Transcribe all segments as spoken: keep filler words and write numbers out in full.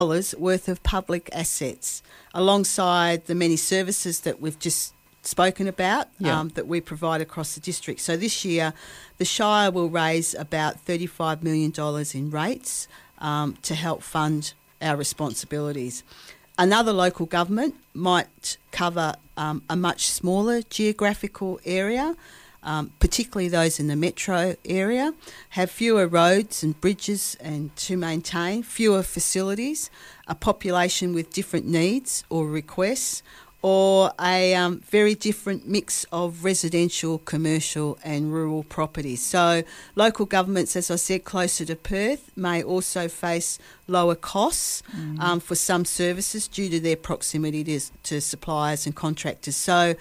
dollars worth of public assets, alongside the many services that we've just spoken about yeah. um, that we provide across the district. So this year, the Shire will raise about thirty-five million dollars in rates um, to help fund our responsibilities. Another local government might cover um, a much smaller geographical area, um, particularly those in the metro area, have fewer roads and bridges and to maintain, fewer facilities, a population with different needs or requests, or a um, very different mix of residential, commercial and rural properties. So local governments, as I said, closer to Perth may also face lower costs mm. um, for some services due to their proximity to, to suppliers and contractors. So,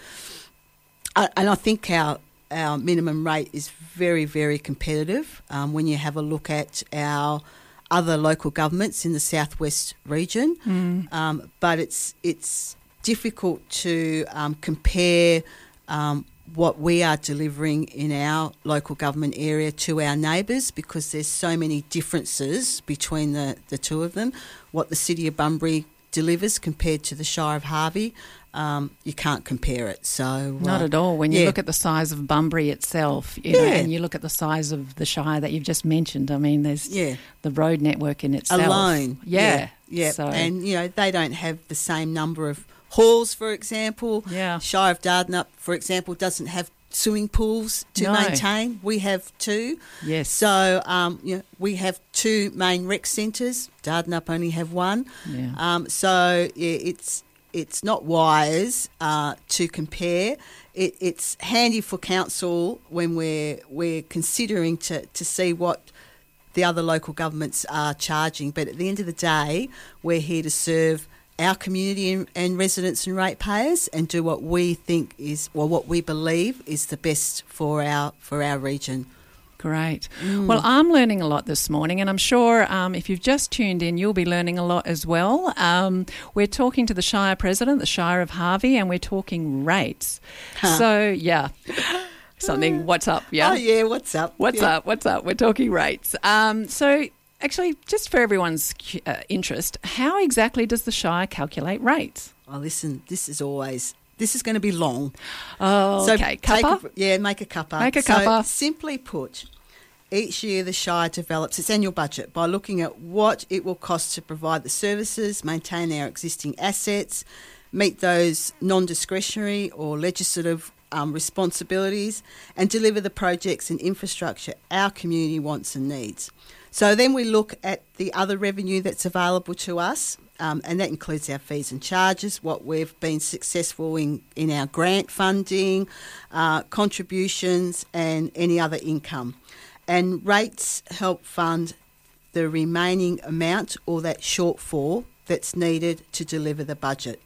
uh, and I think our, our minimum rate is very, very competitive um, when you have a look at our other local governments in the southwest region. Mm. Um, but it's it's... difficult to um, compare um, what we are delivering in our local government area to our neighbours, because there's so many differences between the, the two of them. What the City of Bunbury delivers compared to the Shire of Harvey, um, you can't compare it. So uh, not at all. When you yeah. look at the size of Bunbury itself, you know, yeah. and you look at the size of the Shire that you've just mentioned, I mean, there's yeah. the road network in itself. Alone. Yeah. Yeah. yeah. So. And, you know, they don't have the same number of halls, for example. Yeah. Shire of Dardanup, for example, doesn't have swimming pools to no. maintain. We have two. Yes. So um, you know, we have two main rec centres. Dardanup only have one. Yeah. Um, so yeah, it's it's not wise uh, to compare. It, it's handy for council when we're we're considering to, to see what the other local governments are charging. But at the end of the day, we're here to serve our community and, and residents and ratepayers, and do what we think is, or what we believe is the best for our for our region. Great. Mm. Well, I'm learning a lot this morning, and I'm sure um, if you've just tuned in, you'll be learning a lot as well. Um, we're talking to the Shire President, the Shire of Harvey, and we're talking rates. Huh. So, yeah. Something, what's up, yeah? Oh, yeah, what's up? What's yeah. up, what's up? We're talking rates. Um, so... Actually, just for everyone's uh, interest, how exactly does the Shire calculate rates? Oh, listen, this is always, this is going to be long. Oh, so okay. Cuppa? A, yeah, make a cuppa. Make a so cuppa. Simply put, each year the Shire develops its annual budget by looking at what it will cost to provide the services, maintain our existing assets, meet those non-discretionary or legislative um, responsibilities, and deliver the projects and infrastructure our community wants and needs. So then we look at the other revenue that's available to us, um, and that includes our fees and charges, what we've been successful in, in our grant funding, uh, contributions and any other income. And rates help fund the remaining amount, or that shortfall that's needed to deliver the budget.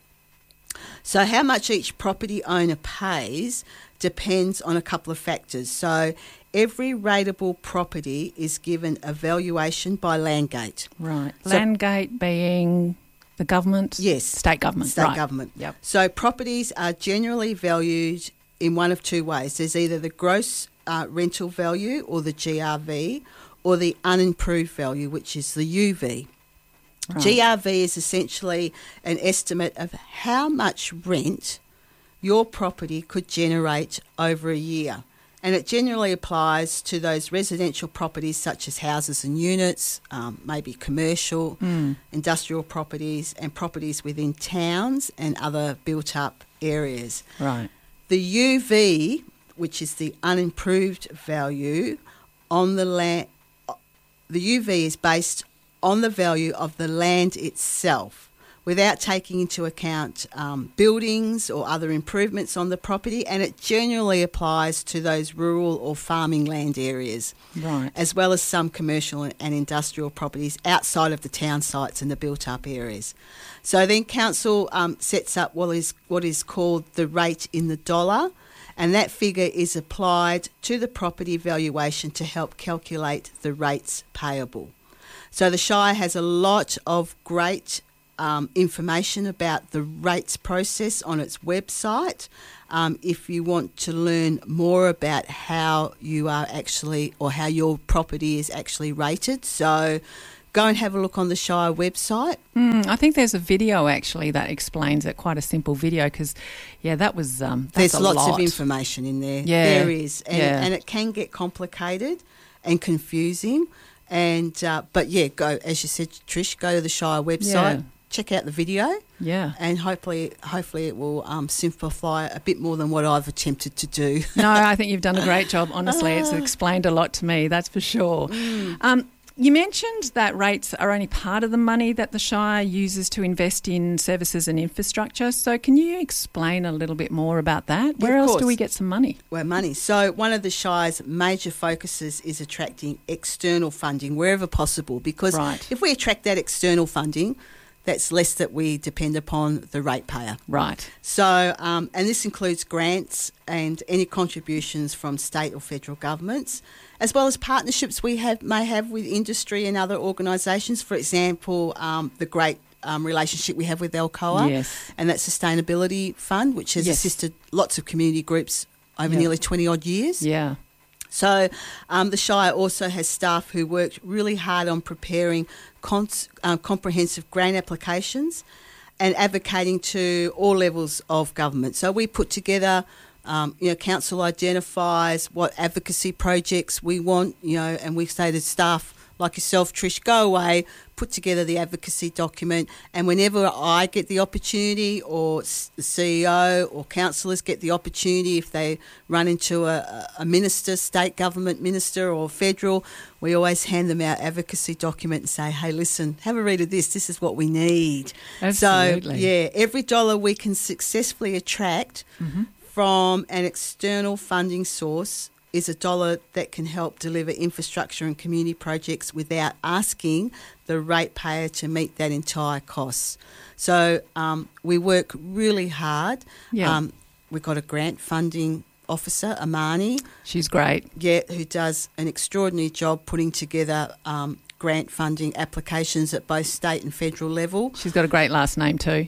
So how much each property owner pays depends on a couple of factors. So every rateable property is given a valuation by Landgate. Right. So, Landgate being the government? Yes. State government. State right. government. Yep. So properties are generally valued in one of two ways. There's either the gross uh, rental value, or the G R V, or the unimproved value, which is the U V. Right. G R V is essentially an estimate of how much rent your property could generate over a year. And it generally applies to those residential properties such as houses and units, um, maybe commercial, mm. industrial properties, and properties within towns and other built-up areas. Right. The U V, which is the unimproved value on the land, the U V is based on the value of the land itself, without taking into account um, buildings or other improvements on the property, and it generally applies to those rural or farming land areas, right, as well as some commercial and industrial properties outside of the town sites and the built-up areas. So then council um, sets up what is what is called the rate in the dollar, and that figure is applied to the property valuation to help calculate the rates payable. So the Shire has a lot of great Um, information about the rates process on its website um, if you want to learn more about how you are actually, or how your property is actually rated. So go and have a look on the Shire website. Mm, I think there's a video actually that explains it, quite a simple video, because, yeah, that was um, that's There's a lots lot. of information in there. Yeah. There is. And, Yeah. and it can get complicated and confusing. And uh, But, yeah, go, as you said, Trish, go to the Shire website, Yeah. check out the video, Yeah. and hopefully hopefully it will um, simplify a bit more than what I've attempted to do. No, I think you've done a great job, honestly. It's explained a lot to me, that's for sure. Mm. Um, you mentioned that rates are only part of the money that the Shire uses to invest in services and infrastructure. So can you explain a little bit more about that? Yeah, Where of else do course. we get some money? Well, money. So one of the Shire's major focuses is attracting external funding wherever possible, because Right. if we attract that external funding, that's less that we depend upon the ratepayer. Right. So, um, and this includes grants and any contributions from state or federal governments, as well as partnerships we have may have with industry and other organisations. For example, um, the great um, relationship we have with Alcoa, Yes. and that sustainability fund, which has Yes. assisted lots of community groups over Yeah. nearly twenty odd years. Yeah. So um, the Shire also has staff who worked really hard on preparing cons- um, comprehensive grant applications and advocating to all levels of government. So we put together, um, you know, council identifies what advocacy projects we want, you know, and we say to staff like yourself, Trish, go away, put together the advocacy document, and whenever I get the opportunity, or the C E O or councillors get the opportunity, if they run into a, a minister, state government minister or federal, we always hand them our advocacy document and say, hey, listen, have a read of this, this is what we need. Absolutely. So, yeah, every dollar we can successfully attract Mm-hmm. from an external funding source is a dollar that can help deliver infrastructure and community projects without asking the ratepayer to meet that entire cost. So um, we work really hard. Yeah. Um, we've got a grant funding officer, Amani, She's great. yeah, who does an extraordinary job putting together um, grant funding applications at both state and federal level. She's got a great last name too.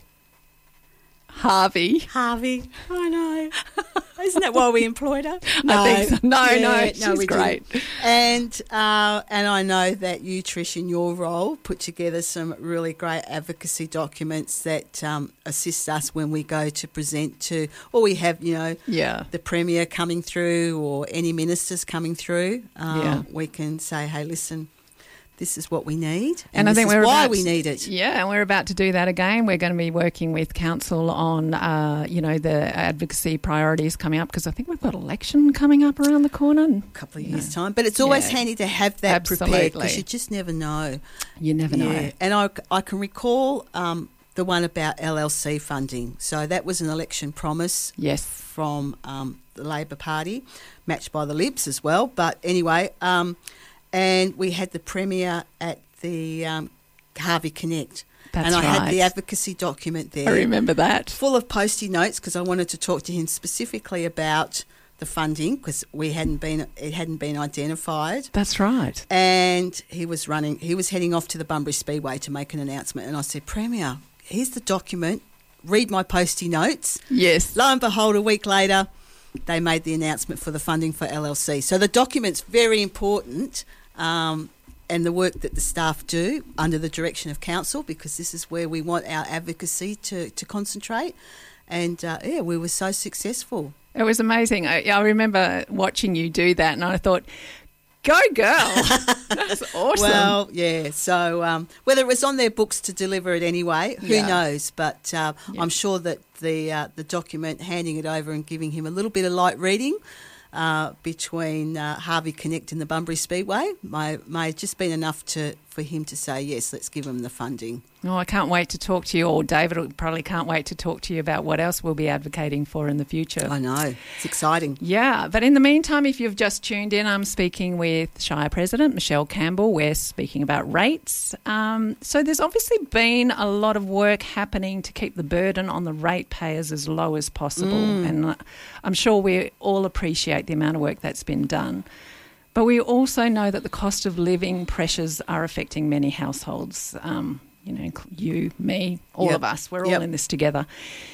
Harvey. Harvey, I know. Isn't that why we employed her? I think so. No, Yeah, no, she's we great. didn't. And uh, and I know that you, Trish, in your role, put together some really great advocacy documents that um, assist us when we go to present to, or we have, you know, Yeah. the Premier coming through or any ministers coming through. Um, Yeah. We can say, hey, listen, this is what we need, and, And I this think is we're why about we to- need it. Yeah, and we're about to do that again. We're going to be working with council on, uh, you know, the advocacy priorities coming up, because I think we've got election coming up around the corner. And A couple of years' time, but it's always Yeah. handy to have that prepared, Absolutely. because you just never know. you never know. And I, I can recall um, the one about L L C funding. So that was an election promise Yes. from um, the Labor Party, matched by the Libs as well. But anyway, um, and we had the Premier at the um, Harvey Connect. That's and I had the right. advocacy document there. I remember that. Full of post-it notes, because I wanted to talk to him specifically about the funding, because we hadn't been it hadn't been identified. That's right. And he was running, he was heading off to the Bunbury Speedway to make an announcement. And I said, Premier, here's the document. Read my postie notes. Yes. Lo and behold, a week later, they made the announcement for the funding for L L C. So the document's very important, um, and the work that the staff do under the direction of council, because this is where we want our advocacy to, to concentrate. And, uh, yeah, we were so successful. It was amazing. I, I remember watching you do that, and I thought, go girl. That's awesome. Well, yeah. So um, whether it was on their books to deliver it anyway, who Yeah. knows? But uh, Yeah. I'm sure that the uh, the document, handing it over and giving him a little bit of light reading uh, between uh, Harvey Connect and the Bunbury Speedway may, may have just been enough to for him to say, yes, let's give him the funding. Oh, I can't wait to talk to you, or David probably can't wait to talk to you about what else we'll be advocating for in the future. I know. It's exciting. Yeah, but in the meantime, if you've just tuned in, I'm speaking with Shire President Michelle Campbell. We're speaking about rates. Um, so there's obviously been a lot of work happening to keep the burden on the ratepayers as low as possible. Mm. And uh, I'm sure we all appreciate the amount of work that's been done. But we also know that the cost of living pressures are affecting many households. Um, you know, you, me, all Yep. of us, we're Yep. all in this together.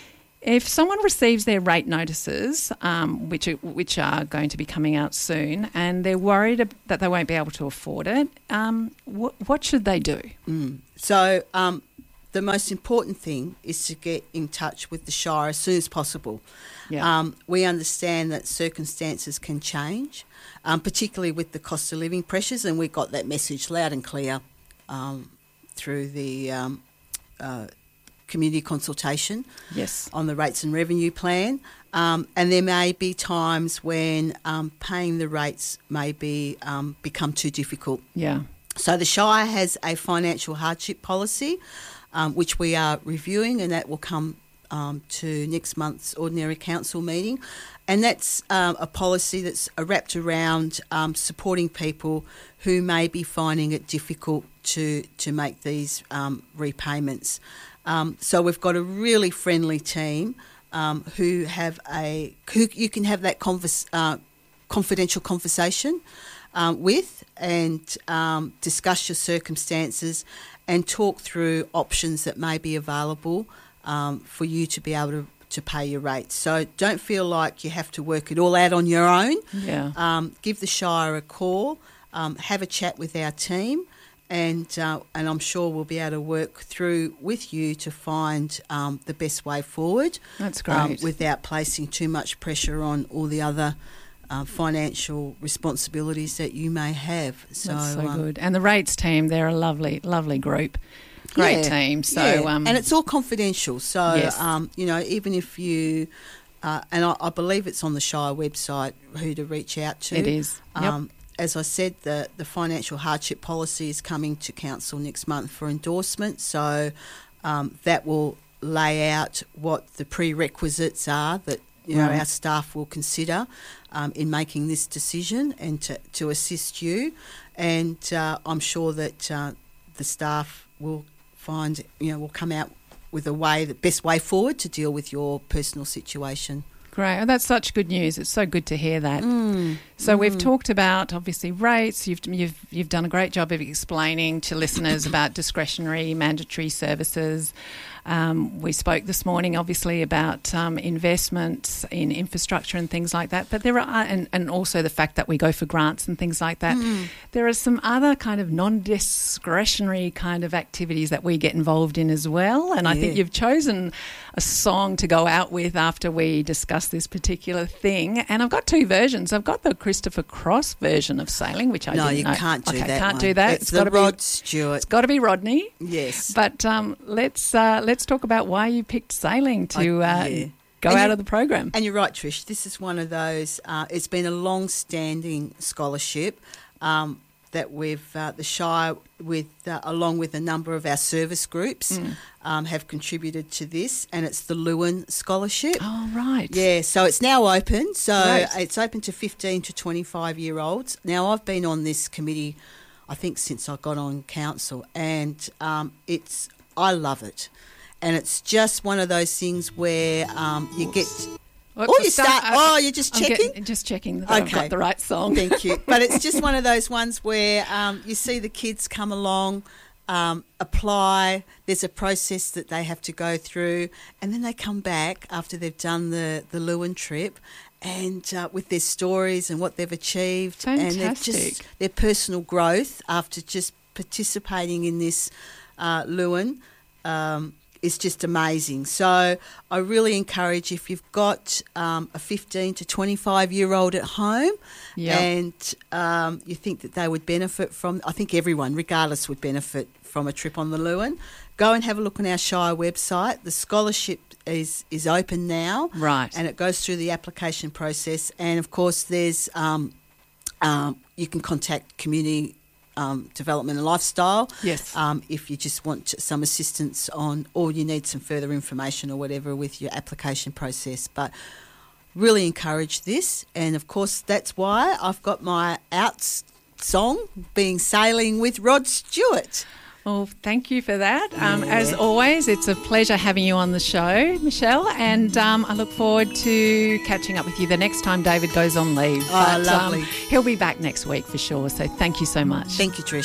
if someone receives their rate notices, um, which are, which are going to be coming out soon, and they're worried that they won't be able to afford it, um, wh- what should they do? Mm. So um, the most important thing is to get in touch with the Shire as soon as possible. Yeah. Um, we understand that circumstances can change, um, particularly with the cost of living pressures, and we got that message loud and clear um, through the um, uh, community consultation yes. on the rates and revenue plan. Um, and there may be times when um, paying the rates may be um, become too difficult. Yeah. So the Shire has a financial hardship policy, um, which we are reviewing, and that will come um, to next month's ordinary council meeting. And that's um, a policy that's wrapped around um, supporting people who may be finding it difficult to, to make these um, repayments. Um, so we've got a really friendly team um, who have a who you can have that converse, uh, confidential conversation um, with and um, discuss your circumstances and talk through options that may be available um, for you to be able to, to pay your rates. So don't feel like you have to work it all out on your own. Yeah. Um, give the Shire a call, um, have a chat with our team. And uh, and I'm sure we'll be able to work through with you to find um, the best way forward. That's great. Um, without placing too much pressure on all the other uh, financial responsibilities that you may have. So, That's so um, good. And the rates team, they're a lovely, lovely group. Great yeah, team. So, yeah. um, and it's all confidential. So, Yes. um, you know, even if you, uh, and I, I believe it's on the Shire website who to reach out to. It is. Yep. Um, As I said, the, the financial hardship policy is coming to council next month for endorsement, so um, that will lay out what the prerequisites are that you know Right. our staff will consider um, in making this decision and to, to assist you. And uh, I'm sure that uh, the staff will find you know will come out with a way, the best way forward to deal with your personal situation. Great. Oh, that's such good news. It's so good to hear that. Mm, so mm. we've talked about, obviously, rates. You've, you've, you've done a great job of explaining to listeners about discretionary mandatory services. Um, we spoke this morning, obviously, about um, investments in infrastructure and things like that. But there are, and, and also the fact that we go for grants and things like that. Mm. There are some other kind of non-discretionary kind of activities that we get involved in as well. And I think Yeah. you've chosen a song to go out with after we discuss this particular thing. And I've got two versions. I've got the Christopher Cross version of Sailing, which I no, didn't you know. can't do okay, that. can't one. do that. It's, It's the got to be Rod Stewart. It's got to be Rodney. Yes. But um, let's uh, let's talk about why you picked Sailing to I- uh, yeah. go And out you- of the program. And you're right, Trish. This is one of those. Uh, it's been a long-standing scholarship um, that we've uh, the Shire, with uh, along with a number of our service groups, Mm. um, have contributed to this, and it's the Lewin Scholarship. Oh, right. Yeah, so it's now open. So Right. it's open to fifteen to twenty-five year olds. Now I've been on this committee, I think, since I got on council, and um, it's I love it. And it's just one of those things where um, you get. What's Oh, the you start. uh, Oh, you're just I'm checking. getting- just checking that I've Okay. got the right song. Thank you. But it's just one of those ones where um, you see the kids come along, um, apply. There's a process that they have to go through, and then they come back after they've done the the Lewin trip, and uh, with their stories and what they've achieved, and they're just Fantastic. their personal growth after just participating in this uh, Lewin. Um, is just amazing. So I really encourage, if you've got um, a fifteen to twenty-five year old at home Yeah. and um, you think that they would benefit from, I think everyone, regardless, would benefit from a trip on the Lewin, go and have a look on our Shire website. The scholarship is, is open now. Right. And it goes through the application process. And, of course, there's um, um, you can contact community Um, development and lifestyle. Yes. Um, if you just want some assistance on, or you need some further information or whatever with your application process. But really encourage this, and of course that's why I've got my out song being Sailing with Rod Stewart. Well, thank you for that. Um, Yeah. As always, it's a pleasure having you on the show, Michelle, and um, I look forward to catching up with you the next time David goes on leave. Oh, But, lovely. Um, he'll be back next week for sure, so thank you so much. Thank you, Trish.